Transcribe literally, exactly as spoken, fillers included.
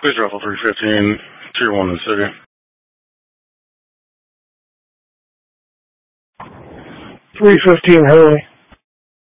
Please ruffle three fifteen, tier one in the city. three fifteen, Hurley.